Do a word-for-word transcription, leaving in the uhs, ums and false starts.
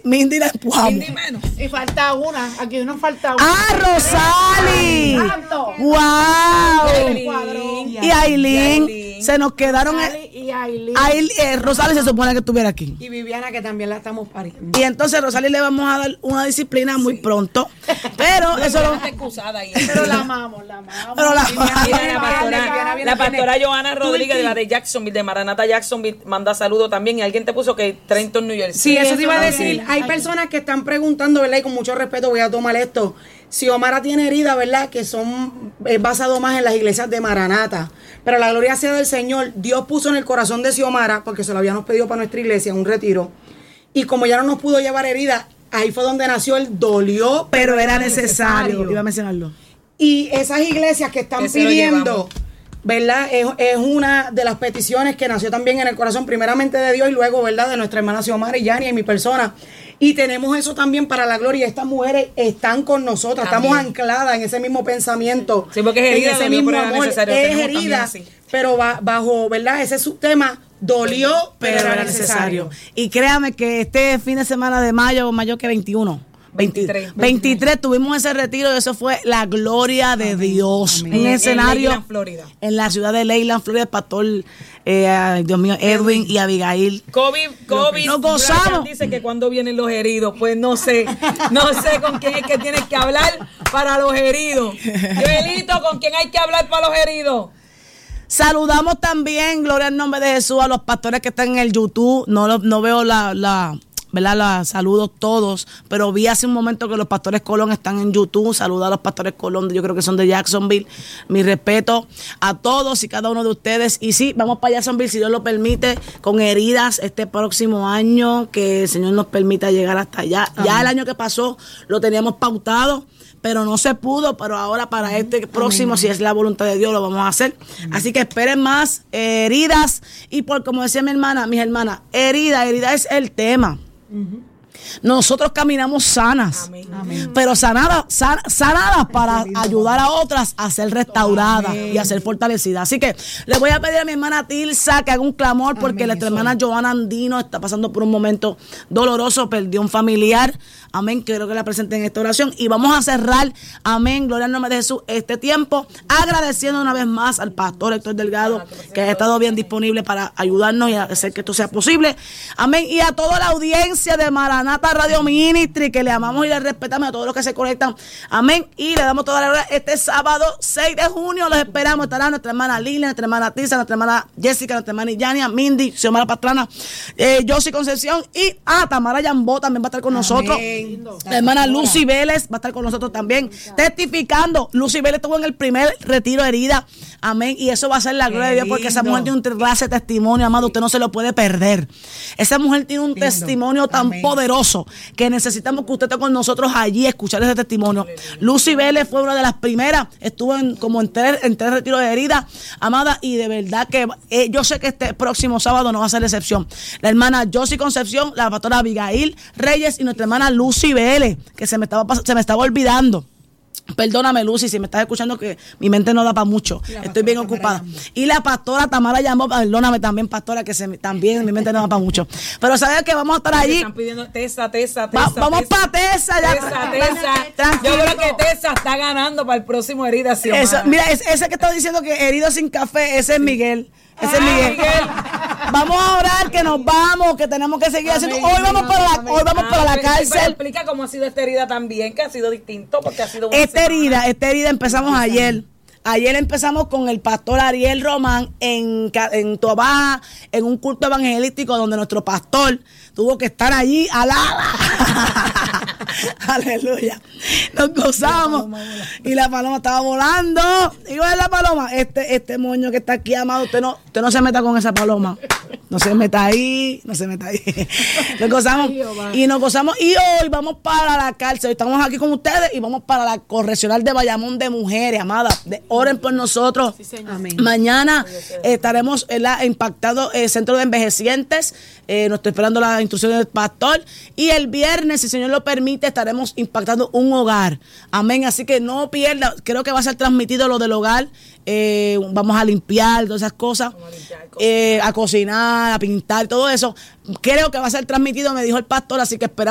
Mindy la empujamos. Mindy menos. Y falta una, aquí nos falta una. ¡Ah, Rosali! ¡Wow! Y Aileen, se nos quedaron. Rosali y Aileen. Aileen eh, Rosali se supone que estuviera aquí. Y Viviana, que también la estamos pariendo. Y entonces a Rosali le vamos a dar una disciplina muy sí. pronto. Pero no, eso lo. Ahí. Pero la amamos, la amamos. Pero la, mira, mira, la pastora, la pastora Johanna Rodríguez de la de Jacksonville, de Maranata Jacksonville, manda saludos también. Y alguien te puso que Trenton, New Jersey. Sí, eso te iba a decir. Hay personas que están preguntando, ¿verdad? Y con mucho respeto voy a tomar esto. Si Xiomara tiene heridas, ¿verdad? Que son es basado más en las iglesias de Maranata. Pero la gloria sea del Señor. Dios puso en el corazón de Xiomara, porque se lo habíamos pedido para nuestra iglesia, un retiro. Y como ya no nos pudo llevar heridas, ahí fue donde nació el dolió, pero, pero era necesario. necesario. Iba a mencionarlo. Y esas iglesias que están que pidiendo, ¿verdad? Es, es una de las peticiones que nació también en el corazón, primeramente de Dios y luego, ¿verdad? De nuestra hermana Xiomara y Yani y mi persona. Y tenemos eso también para la gloria. Estas mujeres están con nosotras, también. Estamos ancladas en ese mismo pensamiento. Sí, porque es herida, en ese mismo amor. Es herida, pero va, bajo, ¿verdad? Ese es su tema. Dolió, pero, pero era necesario. necesario. Y créame que este fin de semana de mayo, mayo que veintiuno. veintitrés, veintitrés tuvimos ese retiro y eso fue la gloria de Amén. Dios. Amén. En el escenario, en, Florida. En la ciudad de Leyland, Florida, el pastor, eh, Dios mío, Edwin y Abigail. COVID, COVID, nos gozamos. Dice que cuando vienen los heridos, pues no sé, no sé con quién es que tienes que hablar para los heridos. Joelito, ¿con quién hay que hablar para los heridos? Saludamos también, gloria al nombre de Jesús, a los pastores que están en el YouTube. No, no veo la... la ¿verdad? Los saludos todos, pero vi hace un momento que los pastores Colón están en YouTube. Saludos a los pastores Colón, yo creo que son de Jacksonville. Mi respeto a todos y cada uno de ustedes. Y sí, vamos para Jacksonville, si Dios lo permite, con heridas este próximo año, que el Señor nos permita llegar hasta allá. Amén. Ya el año que pasó lo teníamos pautado, pero no se pudo, pero ahora para este próximo, Amén. Si es la voluntad de Dios, lo vamos a hacer. Amén. Así que esperen más eh, heridas. Y por como decía mi hermana, mis hermanas, herida, herida es el tema. Uh-huh. Nosotros caminamos sanas, Amén. Amén. Pero sanadas, san, sanadas para ayudar a otras a ser restauradas Amén. Y a ser fortalecidas. Así que le voy a pedir a mi hermana Tilsa que haga un clamor porque Amén. Nuestra hermana Johanna Andino está pasando por un momento doloroso, perdió un familiar. Amén, quiero que la presenten en esta oración. Y vamos a cerrar, amén, gloria al nombre de Jesús, este tiempo, agradeciendo una vez más al pastor Héctor Delgado, que ha estado bien disponible para ayudarnos y hacer que esto sea posible. Amén, y a toda la audiencia de Maranata Radio Ministry, que le amamos y le respetamos, a todos los que se conectan. Amén, y le damos toda la gloria. Este sábado seis de junio los esperamos. Estará nuestra hermana Lila, nuestra hermana Tisa, nuestra hermana Jessica, nuestra hermana Yania, Mindy, Xiomara Pastrana, eh, Josie Concepción y ah, Tamara Yambó también va a estar con Amén. Nosotros. La hermana Lucy Vélez va a estar con nosotros también, testificando. Lucy Vélez estuvo en el primer retiro herida. Amén. Y eso va a ser la gloria de Dios, porque esa mujer tiene un clase de testimonio, amado. Usted no se lo puede perder. Esa mujer tiene un lindo. Testimonio tan Amén. Poderoso que necesitamos que usted esté con nosotros allí, escuchar ese testimonio. Aleluya. Lucy Vélez fue una de las primeras, estuvo en, como en tres, en tres retiros de herida, amada, y de verdad que eh, yo sé que este próximo sábado no va a ser excepción. La hermana Josie Concepción, la pastora Abigail Reyes y nuestra hermana Lucy Vélez, que se me estaba, se me estaba olvidando. Perdóname, Lucy, si me estás escuchando, que mi mente no da para mucho. Estoy bien ocupada. Y la pastora Tamara Yambó, perdóname también, pastora, que se me, también mi mente no da para mucho. Pero sabes que vamos a estar allí. Están pidiendo Tessa, Tessa, Tessa. Va, vamos para Tessa ya. Tessa, Tessa. Yo creo que Tessa está ganando para el próximo herida. Eso, mira, ese, ese que está diciendo que herido sin café, ese es Miguel. Ese es Miguel. Miguel. Vamos a orar que nos vamos, que tenemos que seguir haciendo. Hoy vamos para la, hoy vamos para la cárcel. Explica cómo ha sido esta herida también, que ha sido distinto, porque ha sido una Esta herida, esta herida empezamos ayer. Ayer empezamos con el pastor Ariel Román en, en Tobaja, en un culto evangelístico donde nuestro pastor tuvo que estar allí alaba. Aleluya. Nos gozamos. Y la paloma estaba volando. ¿Y cuál es la paloma? Este, este moño que está aquí, amado, usted no, usted no se meta con esa paloma. No se meta ahí, no se meta ahí. Nos gozamos. Y nos gozamos. Y hoy vamos para la cárcel. Estamos aquí con ustedes y vamos para la correccional de Bayamón de mujeres, amada. De, oren por nosotros. Sí, Amén. Mañana eh, estaremos en la impactado eh, centro de envejecientes. Eh, nos estoy esperando las instrucciones del pastor. Y el viernes, si el Señor lo permite, estaremos impactando un hogar. Amén. Así que no pierda. Creo que va a ser transmitido lo del hogar. Eh, vamos a limpiar todas esas cosas. A, limpiar, eh, a cocinar, a pintar, todo eso. Creo que va a ser transmitido, me dijo el pastor. Así que esperamos.